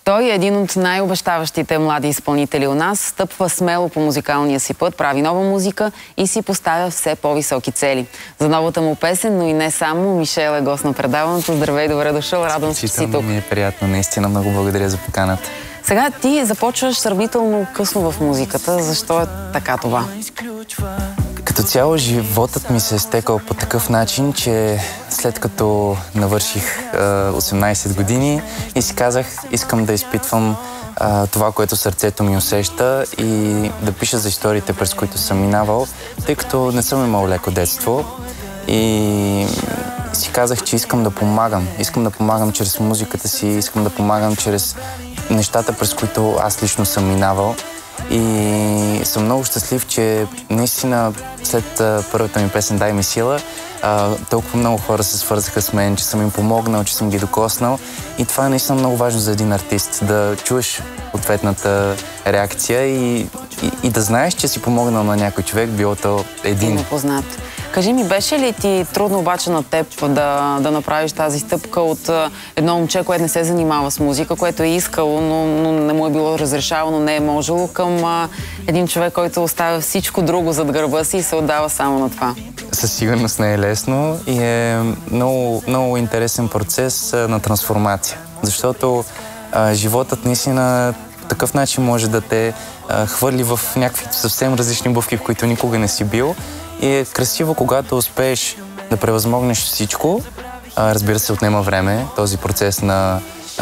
Той е един от най-обещаващите млади изпълнители у нас, стъпва смело по музикалния си път, прави нова музика и си поставя все по-високи цели. За новата му песен, но и не само, Мишел е гост на предаването. Здравей, добре дошъл, радвам се, че си тук. Ми е приятно, наистина много благодаря за поканата. Сега ти започваш сравнително късно в музиката. Защо е така това? Като цяло животът ми се е стекал по такъв начин, че след като навърших 18 години и си казах, искам да изпитвам това, което сърцето ми усеща и да пиша за историите, през които съм минавал, тъй като не съм имал леко детство и си казах, че искам да помагам. Искам да помагам чрез музиката си, искам да помагам чрез нещата, през които аз лично съм минавал. И съм много щастлив, че наистина след първата ми песен "Дай ми сила", толкова много хора се свързаха с мен, че съм им помогнал, че съм ги докоснал. И това е наистина много важно за един артист, да чуеш ответната реакция и да знаеш, че си помогнал на някой човек, било то един. Непознат. Кажи ми, беше ли ти трудно обаче на теб да направиш тази стъпка от едно момче, което не се занимава с музика, което е искало, но не му е било разрешавано, не е можело, към един човек, който оставя всичко друго зад гърба си и се отдава само на това? Със сигурност не е лесно и е много, много интересен процес на трансформация, защото животът наистина по такъв начин може да те хвърли в някакви съвсем различни бувки, в които никога не си бил. И е красиво, когато успееш да превъзмогнеш всичко. Разбира се, отнема време този процес на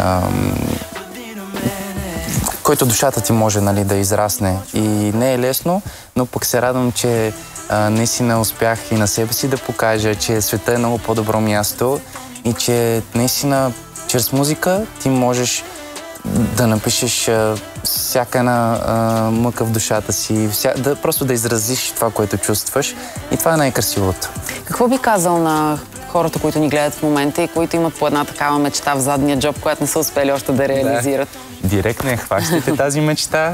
който душата ти може, нали, да израсне. И не е лесно, но пък се радвам, че наистина успях и на себе си да покажа, че света е много по-добро място и че наистина чрез музика ти можеш да напишеш всяка една мъка в душата си, просто да изразиш това, което чувстваш. И това е най-красивото. Какво би казал на хората, които ни гледат в момента и които имат по една такава мечта в задния джоб, която не са успели още да реализират? Директно я хващайте тази мечта.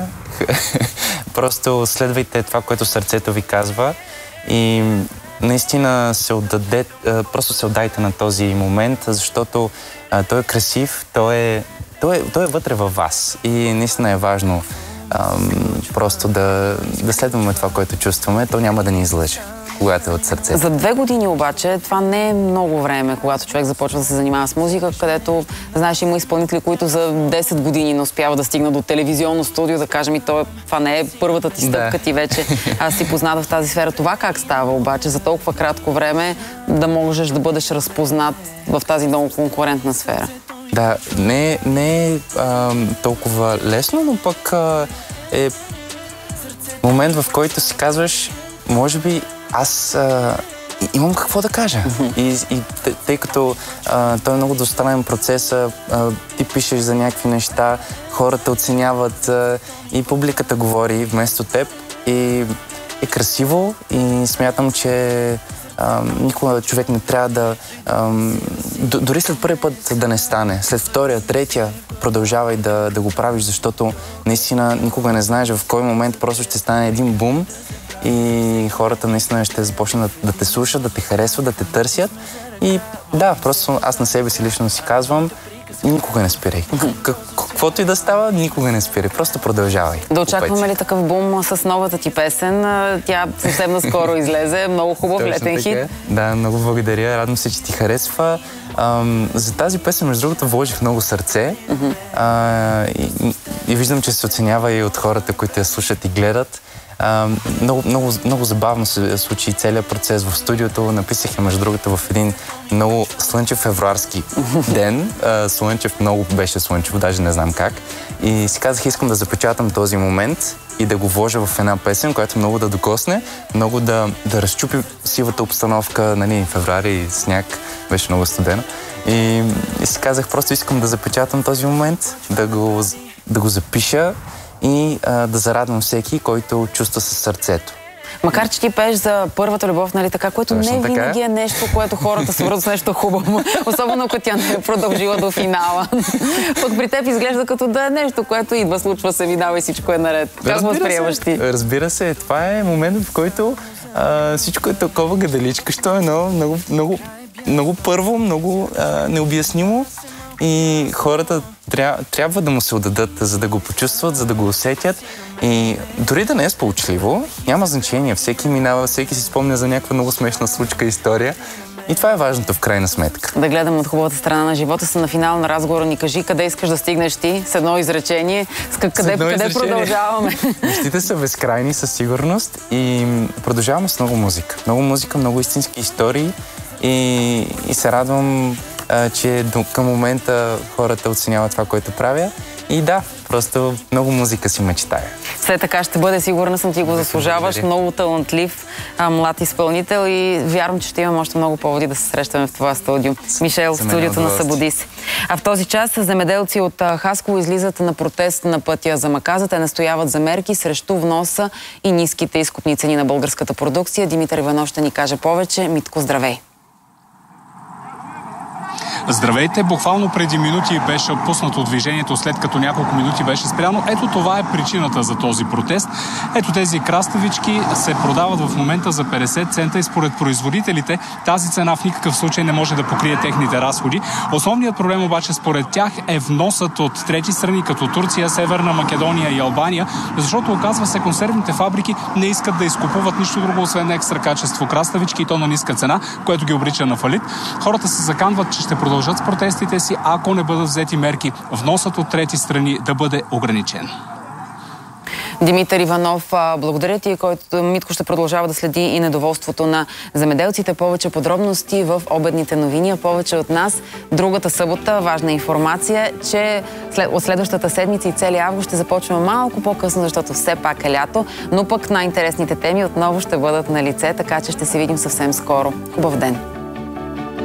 Просто следвайте това, което сърцето ви казва и наистина просто се отдайте на този момент, защото той е красив, той е вътре във вас и наистина е важно просто да следваме това, което чувстваме. То няма да ни излъже, когато е от сърцето. За 2 години обаче това не е много време, когато човек започва да се занимава с музика, където, знаеш, има изпълнители, които за 10 години не успяват да стигнат до телевизионно студио, да кажем, и това не е първата ти стъпка, ти вече си позната в тази сфера. Това как става обаче за толкова кратко време да можеш да бъдеш разпознат в тази много конкурентна сфера? Да, не е толкова лесно, но пък е момент, в който си казваш, може би аз имам какво да кажа. И тъй като той е много двустранен процес, ти пишеш за някакви неща, хората оценяват и публиката говори вместо теб. И е красиво и смятам, че никога човек не трябва да... Дори след първи път да не стане. След втория, третия продължавай да го правиш, защото наистина никога не знаеш в кой момент просто ще стане един бум и хората наистина ще започнат да те слушат, да те харесват, да те търсят. И да, просто аз на себе си лично си казвам, никога не спирай. Каквото и да става, никога не спирай. Просто продължавай. Да очакваме ли такъв бум с новата ти песен? Тя съвсем наскоро излезе. Много хубав летен хит. Да, много благодаря. Радвам се, че ти харесва. За тази песен, между другото, вложих много сърце. И виждам, че се оценява и от хората, които я слушат и гледат. Много забавно се случи целият процес в студиото. Написах я, между другото, в един много слънчев февруарски ден. Много беше слънчево, даже не знам как. И си казах, искам да запечатам този момент и да го вложа в една песен, която много да докосне, много да разчупи сивата обстановка, нали, февруари, сняг, беше много студено. И си казах, просто искам да запечатам този момент, да го запиша и да зарадвам всеки, който чувства със сърцето. Макар че ти пееш за първата любов, нали така, което не винаги е нещо, което хората свързват с нещо хубаво. Особено ако тя не е продължила до финала. Пък при теб изглежда като да е нещо, което идва, случва се, видава и всичко е наред. Как възприемаш ти? Разбира се, това е момент, в който всичко е такова гадаличка, що е много първо, много необяснимо. и хората трябва да му се отдадат, за да го почувстват, за да го усетят. И дори да не е сполучливо, няма значение. Всеки минава, всеки си спомня за някаква много смешна случка, история. И това е важното в крайна сметка. Да гледам от хубавата страна на живота си. На финал на разговора ни кажи къде искаш да стигнеш ти с едно изречение. Къде продължаваме? Мечтите са безкрайни със сигурност и продължаваме с много музика. Много музика, много истински истории и се радвам, че към момента хората оценяват това, което правя. И да, просто много музика си мечтая. Все така ще бъде, сигурна съм, ти го заслужаваш. Много талантлив, млад изпълнител и вярвам, че ще имам още много поводи да се срещаме в това студио. Мишел, в студиото на Събуди се. А в този час земеделци от Хасково излизат на протест на пътя за Маказа. Те настояват за мерки срещу вноса и ниските изкупни цени на българската продукция. Димитър Иванов ще ни каже повече. Митко, здравей! Здравейте! Буквално преди минути беше пуснато движението, след като няколко минути беше спряно. Ето това е причината за този протест. Ето тези краставички се продават в момента за 50 цента и според производителите тази цена в никакъв случай не може да покрие техните разходи. Основният проблем обаче според тях е вносът от трети страни, като Турция, Северна Македония и Албания, защото оказва се консервните фабрики не искат да изкупуват нищо друго, освен екстра качество краставички и то на ниска цена, което ги обрича на фалит. Хората се заканват, че ще продължат с протестите си, ако не бъдат взети мерки вносът от трети страни да бъде ограничен. Димитър Иванов, благодаря ти, който Митко ще продължава да следи и недоволството на земеделците. Повече подробности в обедните новини, а повече от нас другата събота. Важна информация, че от следващата седмица и целия август ще започваме малко по-късно, защото все пак е лято, но пък най-интересните теми отново ще бъдат на лице, така че ще се видим съвсем скоро. Хубав ден!